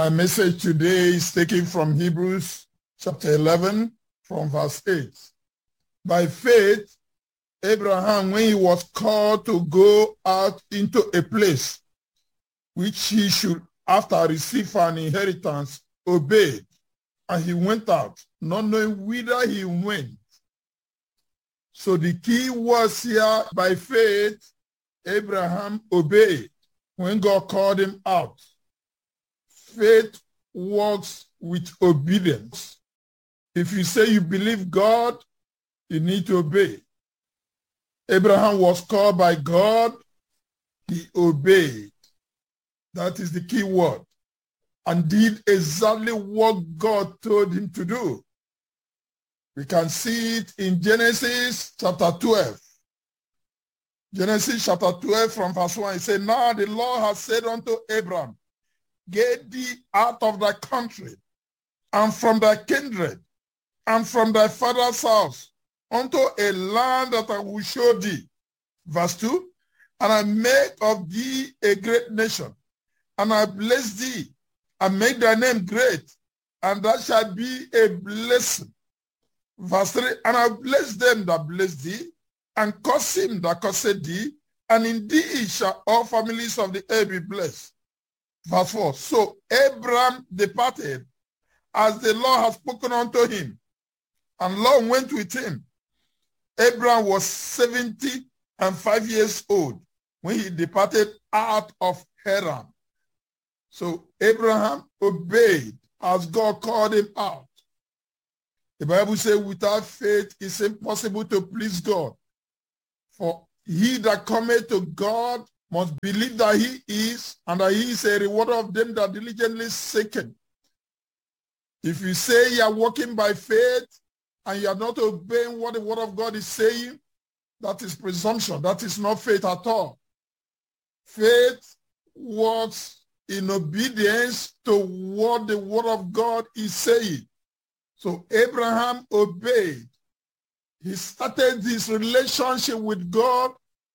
Our message today is taken from Hebrews chapter 11 from verse 8. By faith, Abraham, when he was called to go out into a place which he should after receive an inheritance, obeyed, and he went out, not knowing whither he went. So the key was here, by faith, Abraham obeyed when God called him out. Faith works with obedience. If you say you believe God, you need to obey. Abraham was called by God, he obeyed. That is the key word. And did exactly what God told him to do. We can see it in Genesis chapter 12. Genesis chapter 12 from verse 1, it says, "Now the Lord has said unto Abraham, get thee out of thy country, and from thy kindred, and from thy father's house, unto a land that I will show thee." Verse 2, "And I make of thee a great nation, and I bless thee, and make thy name great, and thou shalt be a blessing." Verse 3, "And I bless them that bless thee, and curse him that curseth thee, and in thee shall all families of the earth be blessed." Verse 4, "So Abram departed, as the Lord had spoken unto him, and Lot went with him. Abram was 75 years old when he departed out of Haran." So Abraham obeyed as God called him out. The Bible says without faith it's impossible to please God. For he that cometh to God must believe that he is, and that he is a rewarder of them that diligently seek him. If you say you are walking by faith and you are not obeying what the word of God is saying, that is presumption. That is not faith at all. Faith works in obedience to what the word of God is saying. So Abraham obeyed. He started his relationship with God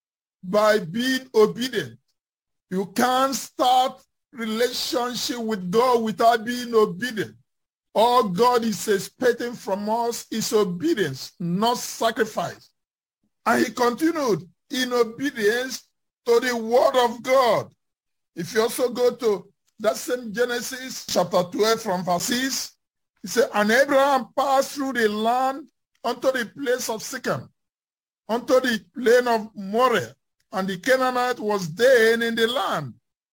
by being obedient. You can't start relationship with God without being obedient. All God is expecting from us is obedience, not sacrifice. And he continued in obedience to the word of God. If you also go to that same Genesis chapter 12 from verse 6, he said, "And Abraham passed through the land unto the place of Shechem, unto the plain of Moreh, and the Canaanite was then in the land."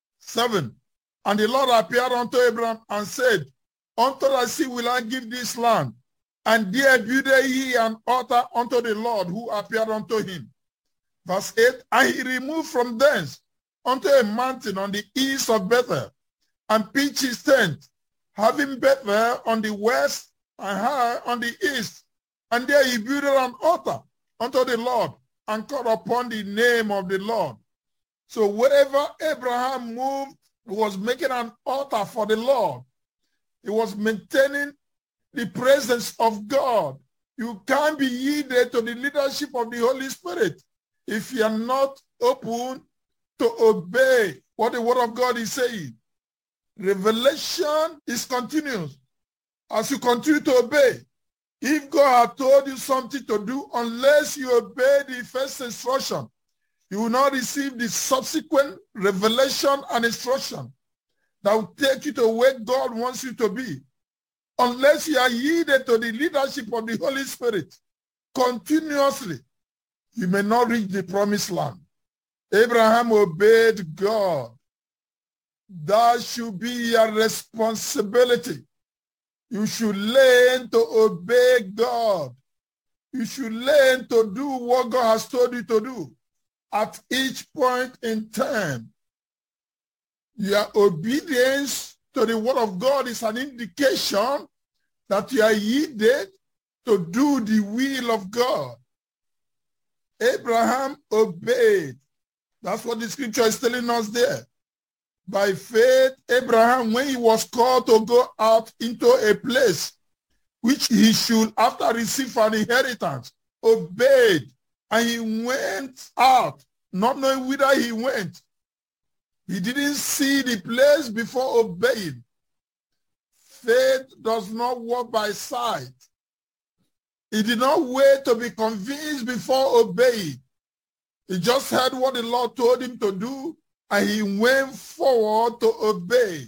7, "And the Lord appeared unto Abraham and said, Unto thy seed will I give this land. And there builded he an altar unto the Lord who appeared unto him." Verse 8, "And he removed from thence unto a mountain on the east of Bethel, and pitched his tent, having Bethel on the west and Hai on the east. And there he built an altar unto the Lord, and called upon the name of the Lord." So wherever Abraham moved, he was making an altar for the Lord. He was maintaining the presence of God. You can't be yielded to the leadership of the Holy Spirit if you are not open to obey what the word of God is saying. Revelation is continuous as you continue to obey. If God had told you something to do, unless you obey the first instruction, you will not receive the subsequent revelation and instruction that will take you to where God wants you to be. Unless you are yielded to the leadership of the Holy Spirit continuously, you may not reach the promised land. Abraham obeyed God. That should be your responsibility. You should learn to obey God. You should learn to do what God has told you to do at each point in time. Your obedience to the word of God is an indication that you are yielded to do the will of God. Abraham obeyed. That's what the scripture is telling us there. By faith, Abraham, when he was called to go out into a place which he should after receive an inheritance, obeyed, and he went out, not knowing whither he went. He didn't see the place before obeying. faith does not walk by sight. He did not wait to be convinced before obeying. He just heard what the Lord told him to do, and he went forward to obey.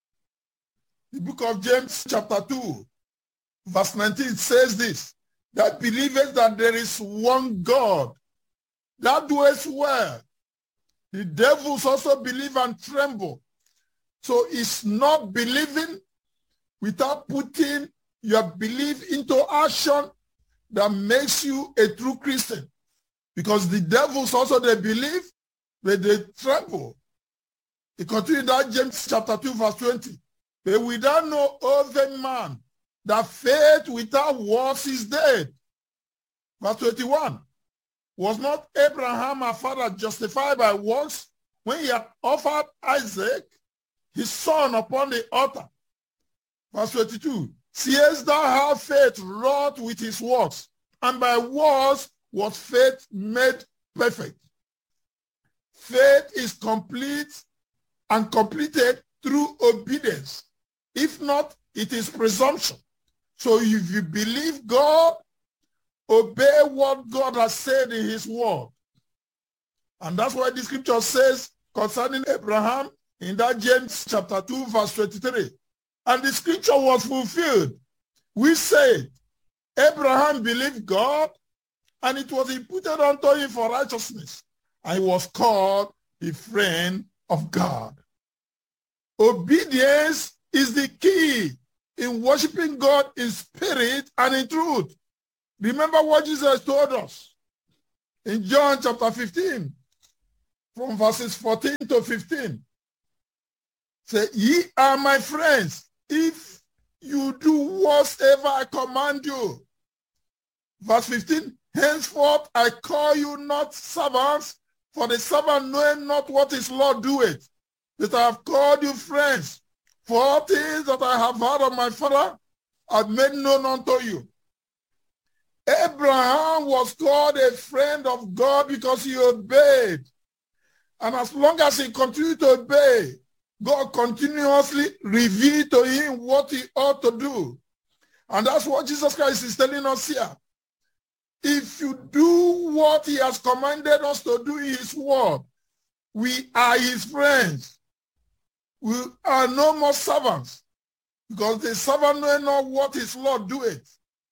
The book of James chapter 2, verse 19 says this, that believeth that there is one God, that doeth well. The devils also believe and tremble. So it's not believing without putting your belief into action that makes you a true Christian. Because the devils also, they believe, but they tremble. He continued that James chapter 2, verse 20. But without no other man, that faith without works is dead. Verse 21. Was not Abraham our father justified by works when he had offered Isaac, his son, upon the altar? Verse 22. Seest thou how faith wrought with his works, and by works was faith made perfect. Faith is complete and completed through obedience. If not, it is presumption. So if you believe God, obey what God has said in his word. And that's why the scripture says concerning Abraham in that James chapter 2, verse 23. And the scripture was fulfilled. We said, Abraham believed God, and it was imputed unto him for righteousness. And he was called a friend of God. Obedience is the key in worshiping God in spirit and in truth. Remember what Jesus told us in John chapter 15, from verses 14 to 15. Say, ye are my friends, if you do whatsoever I command you. Verse 15, henceforth I call you not servants, for the servant knoweth not what his Lord doeth. But I have called you friends, for all things that I have heard of my Father I have made known unto you. Abraham was called a friend of God because he obeyed. And as long as he continued to obey, God continuously revealed to him what he ought to do. And that's what Jesus Christ is telling us here. If you do what he has commanded us to do in his word, we are his friends. We are no more servants, because the servant knows not what his Lord doeth.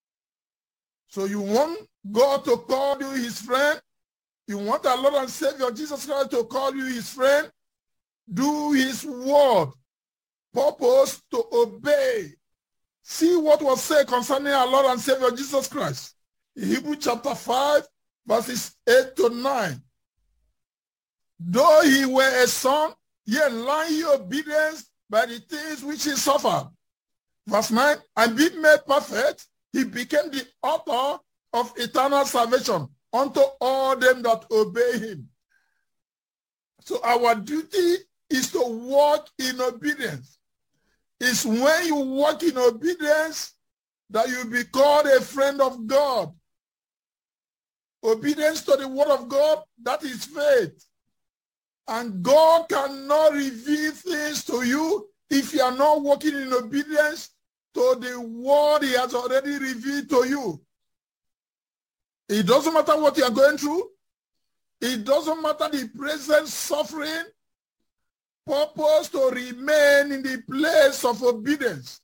So you want God to call you his friend? You want our Lord and Savior Jesus Christ to call you his friend? Do his word. Purpose to obey. See what was said concerning our Lord and Savior Jesus Christ. In Hebrews chapter 5, verses 8 to 9. Though he were a son, yet learned he obedience by the things which he suffered. Verse 9, and being made perfect, he became the author of eternal salvation unto all them that obey him. So our duty is to walk in obedience. It's when you walk in obedience that you be called a friend of God. Obedience to the word of God, that is faith. And God cannot reveal things to you if you are not walking in obedience to the word he has already revealed to you. It doesn't matter what you are going through. It doesn't matter the present suffering. Purpose to remain in the place of obedience.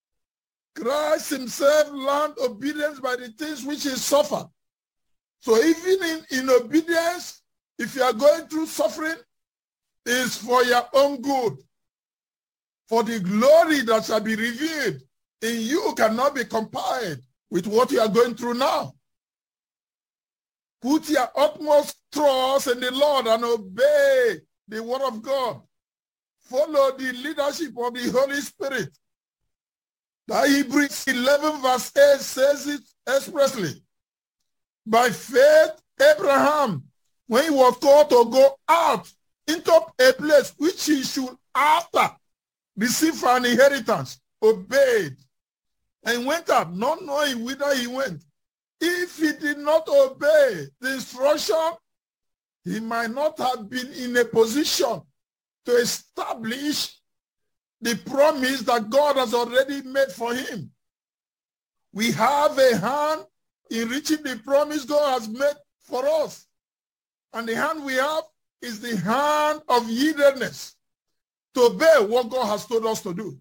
Christ himself learned obedience by the things which he suffered. So even in obedience, if you are going through suffering, it's for your own good. For the glory that shall be revealed in you cannot be compared with what you are going through now. Put your utmost trust in the Lord and obey the word of God. Follow the leadership of the Holy Spirit. The Hebrews 11 verse 8 says it expressly. By faith, Abraham, when he was called to go out into a place which he should after receive for an inheritance, obeyed, and went out, not knowing whither he went. If he did not obey the instruction, he might not have been in a position to establish the promise that God has already made for him. We have a hand in reaching the promise God has made for us. And the hand we have is the hand of yieldedness to obey what God has told us to do.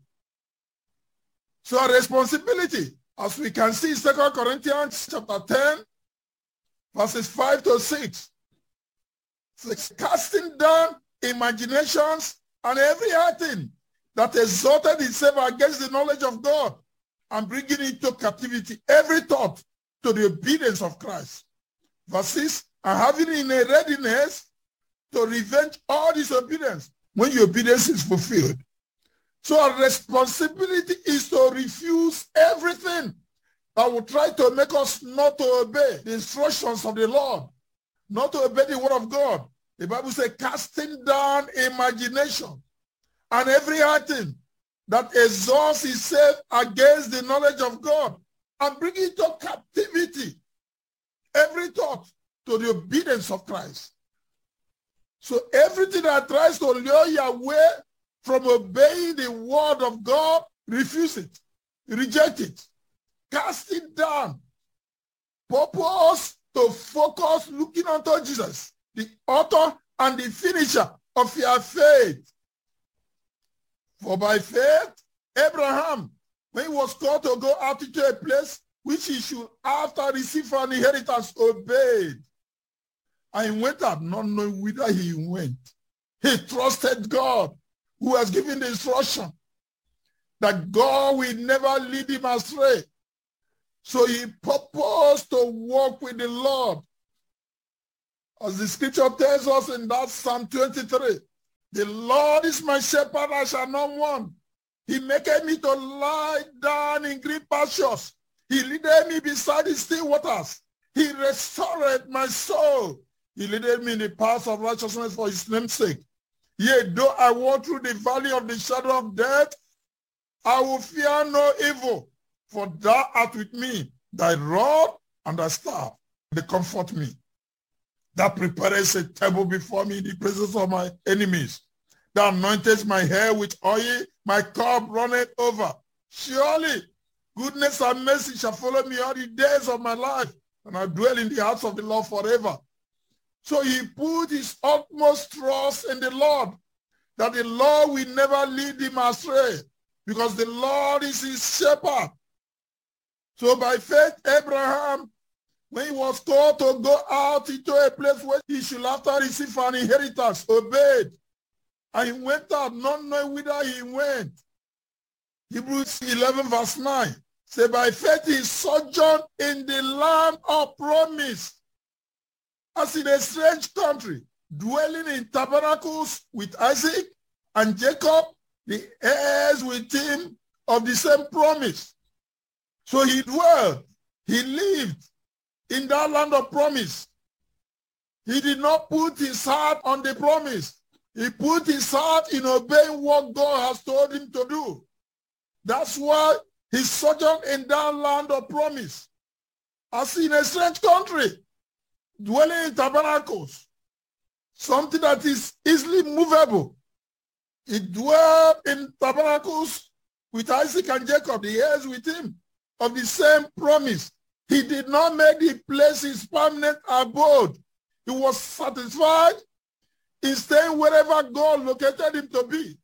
So our responsibility, as we can see in 2 Corinthians chapter 10, verses 5 to 6, it's casting down imaginations and every high thing that exalted itself against the knowledge of God, and bringing into captivity every thought to the obedience of Christ. Verse 6, and having in a readiness to revenge all disobedience when your obedience is fulfilled. So our responsibility is to refuse everything that will try to make us not to obey the instructions of the Lord, not to obey the word of God. The Bible says, casting down imagination and every high thing that exalts itself against the knowledge of God, and bring into captivity every thought to the obedience of Christ. So everything that tries to lure you away from obeying the word of God, refuse it, reject it, cast it down. Purpose to focus looking unto Jesus, the author and the finisher of your faith. For by faith, Abraham, when he was called to go out into a place which he should after receive for an inheritance, obeyed. And he went out not knowing whither he went. He trusted God, who has given the instruction that God will never lead him astray. So he purposed to walk with the Lord. As the scripture tells us in that Psalm 23, the Lord is my shepherd, I shall not want. He maketh me to lie down in green pastures. He leadeth me beside the still waters. He restored my soul. He leadeth me in the paths of righteousness for his name's sake. Yea, though I walk through the valley of the shadow of death, I will fear no evil, for thou art with me. Thy rod and thy staff, they comfort me. Thou preparest a table before me in the presence of my enemies. Thou anointest my hair with oil, my cup runneth over. Surely goodness and mercy shall follow me all the days of my life, and I dwell in the house of the Lord forever. So he put his utmost trust in the Lord, that the Lord will never lead him astray, because the Lord is his shepherd. So by faith, Abraham, when he was called to go out into a place where he should after receive an inheritance, obeyed. And he went out not knowing whither he went. Hebrews 11 verse 9 say, by faith he sojourned in the land of promise, as in a strange country, dwelling in tabernacles with Isaac and Jacob, the heirs with him of the same promise. So he dwelled, he lived in that land of promise. He did not put his heart on the promise. He put his heart in obeying what God has told him to do. That's why he sojourned in that land of promise, as in a strange country, dwelling in tabernacles, something that is easily movable. He dwelled in tabernacles with Isaac and Jacob, the heirs with him of the same promise. He did not make the place his permanent abode. He was satisfied in staying wherever God located him to be.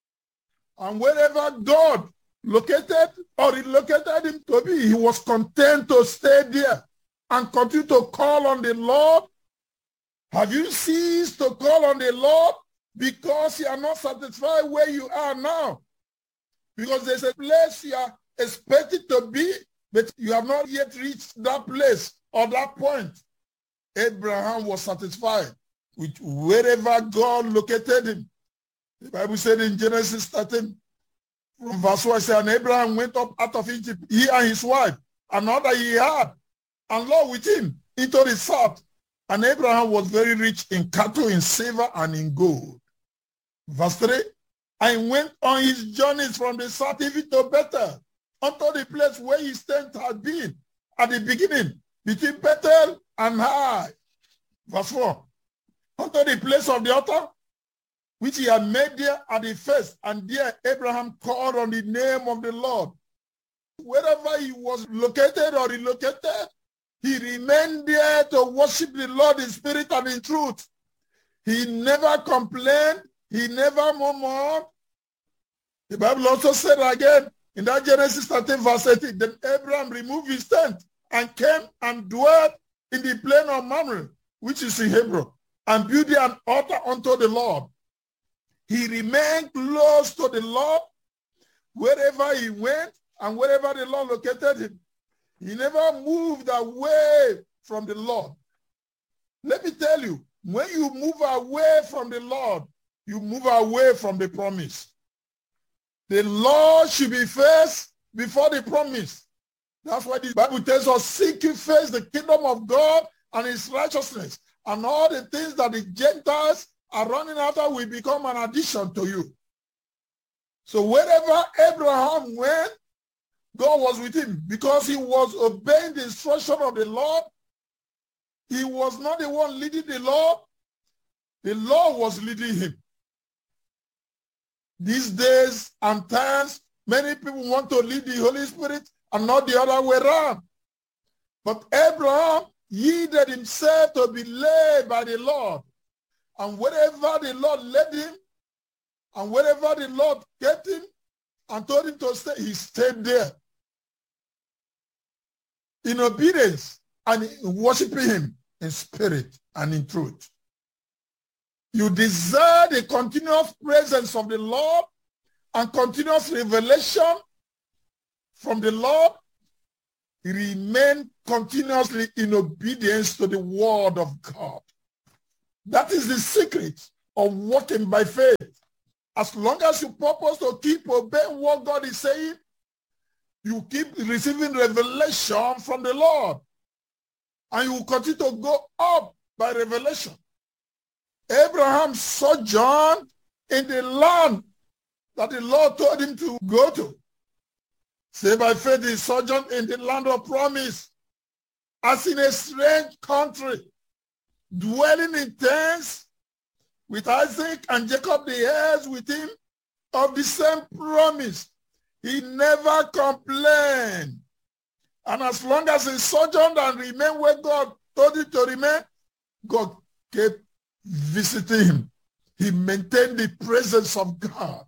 And wherever God located or relocated him to be, he was content to stay there and continue to call on the Lord. Have you ceased to call on the Lord because you are not satisfied where you are now? Because there's a place you are expected to be, but you have not yet reached that place or that point. Abraham was satisfied with wherever God located him. The Bible said in Genesis 13, from verse 1, said, and Abraham went up out of Egypt, he and his wife, and all that he had, and Lot with him, into the south. And Abraham was very rich in cattle, in silver, and in gold. Verse 3, and he went on his journeys from the south even to Bethel, unto the place where his tent had been at the beginning, between Bethel and Hai. Verse 4, unto the place of the altar, which he had made there at the first. And there Abraham called on the name of the Lord. Wherever he was located or relocated, he remained there to worship the Lord in spirit and in truth. He never complained. He never murmured. The Bible also said again in that Genesis 13 verse 18, then Abraham removed his tent and came and dwelt in the plain of Mamre, which is in Hebron, and built an altar unto the Lord. He remained close to the Lord wherever he went and wherever the Lord located him. He never moved away from the Lord. Let me tell you, when you move away from the Lord, you move away from the promise. The Lord should be first before the promise. That's why the Bible tells us, seek you first the kingdom of God and his righteousness, and all the things that the Gentiles are running after will become an addition to you. So wherever Abraham went, God was with him because he was obeying the instruction of the Lord. He was not the one leading the Lord. The Lord was leading him. These days and times, many people want to lead the Holy Spirit and not the other way around. But Abraham yielded himself to be led by the Lord. And wherever the Lord led him, and wherever the Lord kept him and told him to stay, he stayed there in obedience and worshiping him in spirit and in truth. You desire the continuous presence of the Lord and continuous revelation from the Lord. Remain continuously in obedience to the word of God. That is the secret of walking by faith. As long as you purpose to keep obeying what God is saying, you keep receiving revelation from the Lord. And you will continue to go up by revelation. Abraham sojourned in the land that the Lord told him to go to. Say by faith he sojourned in the land of promise, as in a strange country, dwelling in tents with Isaac and Jacob, the heirs with him of the same promise. He never complained. And as long as he sojourned and remained where God told him to remain, God kept visiting him. He maintained the presence of God.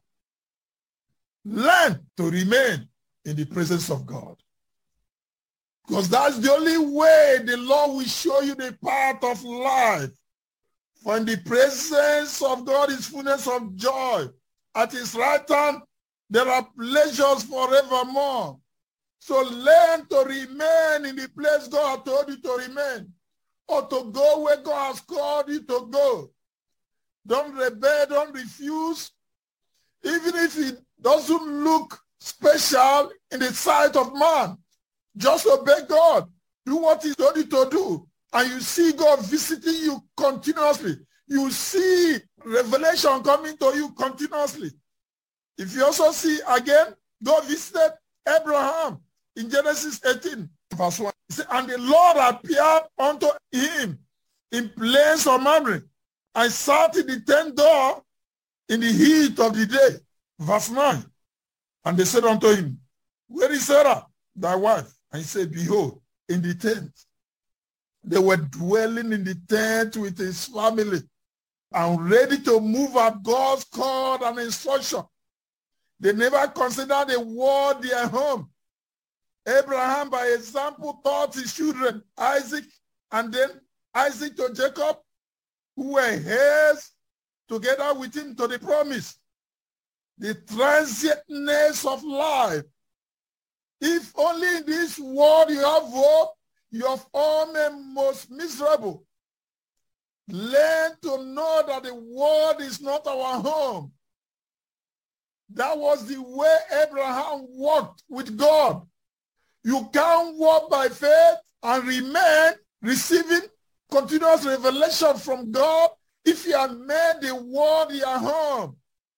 Learn to remain in the presence of God. Because that's the only way the Lord will show you the path of life. For in the presence of God is fullness of joy. At his right hand, there are pleasures forevermore. So learn to remain in the place God told you to remain, or to go where God has called you to go. Don't rebel, don't refuse. Even if it doesn't look special in the sight of man, just obey God. Do what he told you to do. And you see God visiting you continuously. You see revelation coming to you continuously. If you also see again, God visited Abraham in Genesis 18, verse 1. He said, and the Lord appeared unto him in plains of Mamre, and sat in the tent door in the heat of the day. Verse 9. And they said unto him, where is Sarah, thy wife? And he said, behold, in the tent. They were dwelling in the tent with his family and ready to move at God's call and instruction. They never considered the world their home. Abraham, by example, taught his children, Isaac, and then Isaac to Jacob, who were heirs together with him to the promise. The transientness of life. If only in this world you have hope, you have all men most miserable. Learn to know that the world is not our home. That was the way Abraham walked with God. You can't walk by faith and remain receiving continuous revelation from God if you have made the world your home.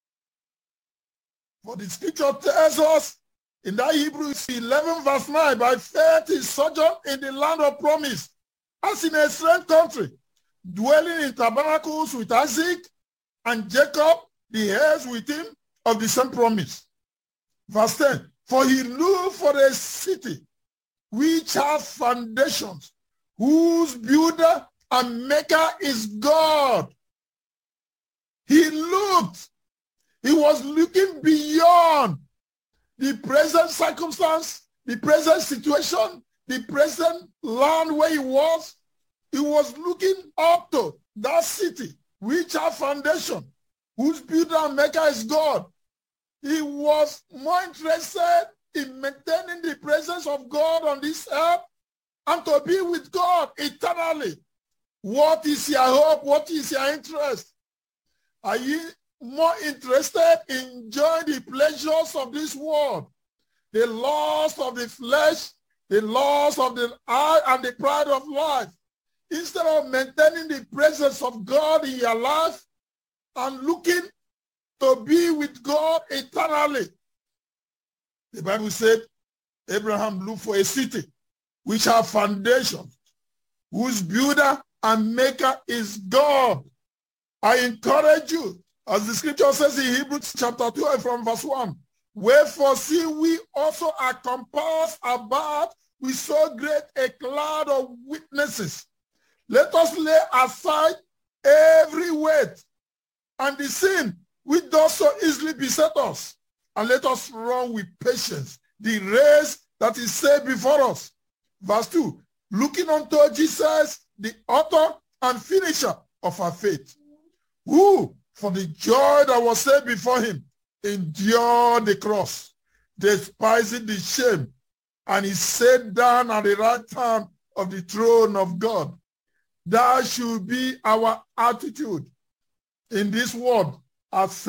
For the scripture tells us in that Hebrews 11 verse 9, by faith he sojourned in the land of promise, as in a strange country, dwelling in tabernacles with Isaac and Jacob, the heirs with him of the same promise. Verse 10, for he looked for a city which has foundations, whose builder and maker is God. He looked. He was looking beyond the present circumstance, the present situation, the present land where he was. He was looking up to that city which has foundation, whose builder and maker is God. He was more interested in maintaining the presence of God on this earth and to be with God eternally. What is your hope? What is your interest? Are you more interested in enjoying the pleasures of this world, the lust of the flesh, the lust of the eye, and the pride of life, instead of maintaining the presence of God in your life and looking to be with God eternally? The Bible said Abraham looked for a city which has foundations, whose builder and maker is God. I encourage you, as the scripture says in Hebrews chapter 12 from verse 1, wherefore see we also are compassed about with so great a cloud of witnesses. Let us lay aside every weight and the sin which does so easily beset us, and let us run with patience the race that is set before us. Verse 2, looking unto Jesus, the author and finisher of our faith, who, for the joy that was set before him, endured the cross, despising the shame, and he sat down at the right hand of the throne of God. That should be our attitude in this world as